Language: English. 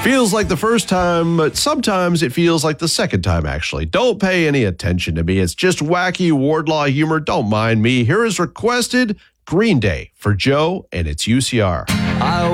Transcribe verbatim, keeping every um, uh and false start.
Feels like the first time, but sometimes it feels like the second time, actually. Don't pay any attention to me. It's just wacky Wardlaw humor. Don't mind me. Here is requested Green Day for Joe and its U C R. I